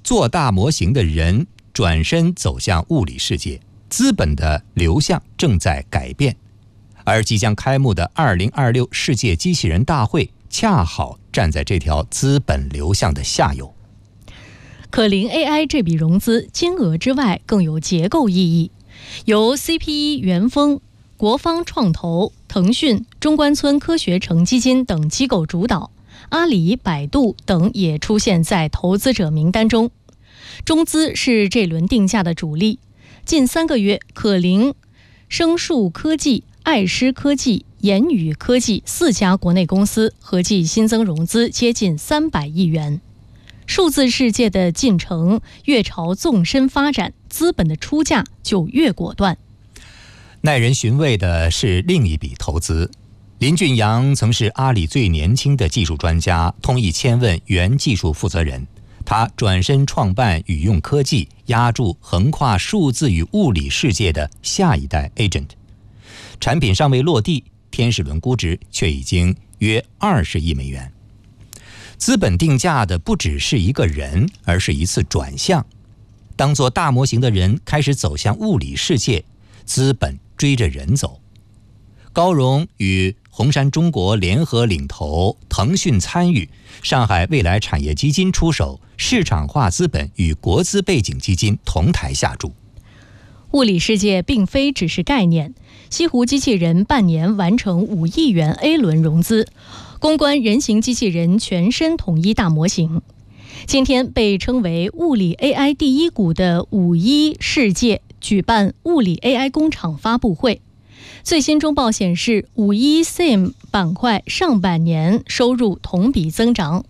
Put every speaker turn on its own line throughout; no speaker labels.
做大模型的人转身走向物理世界，资本的流向正在改变，而即将开幕的2026世界机器人大会恰好站在这条资本流向的下游。
可伶 AI 这笔融资金额之外更有结构意义，由 CPE 元丰、国方创投、腾讯、中关村科学城基金等机构主导，阿里、百度等也出现在投资者名单中。中资是这轮定价的主力，近3个月，可伶、生树科技、爱诗科技、言语科技4家国内公司合计新增融资接近300亿元。数字世界的进程越朝纵深发展，资本的出价就越果断。
耐人寻味的是另一笔投资，林俊阳曾是阿里最年轻的技术专家，通义千问原技术负责人。他转身创办宇用科技，压住横跨数字与物理世界的下一代 Agent。产品尚未落地，天使轮估值却已经约20亿美元。资本定价的不只是一个人，而是一次转向。当作大模型的人开始走向物理世界，资本追着人走。高融与红杉中国联合领投，腾讯参与，上海未来产业基金出手，市场化资本与国资背景基金同台下注。
物理世界并非只是概念，西湖机器人半年完成5亿元 A 轮融资，攻关人形机器人全身统一大模型。今天被称为物理 AI 第一股的51世界举办物理 AI 工厂发布会。最新中报显示，51 SIM 板块上半年收入同比增长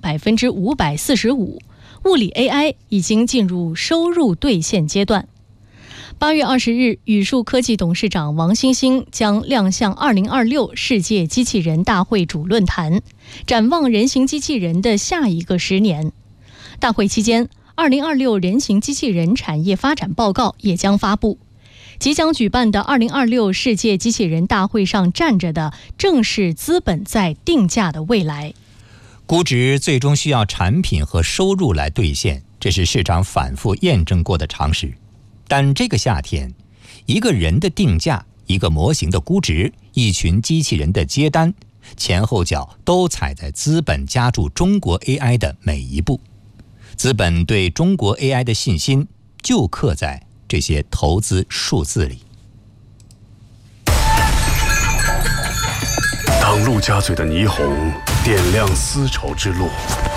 545%，物理 AI 已经进入收入兑现阶段。8月20日，宇树科技董事长王星星将亮相2026世界机器人大会主论坛，展望人形机器人的下一个10年。大会期间，2026人形机器人产业发展报告也将发布。即将举办的2026世界机器人大会上站着的，正是资本在定价的未来。
估值最终需要产品和收入来兑现，这是市场反复验证过的常识。但这个夏天，一个人的定价，一个模型的估值，一群机器人的接单，前后脚都踩在资本加注中国 AI 的每一步。资本对中国 AI 的信心就刻在这些投资数字里。
当陆家嘴的霓虹点亮丝绸之路，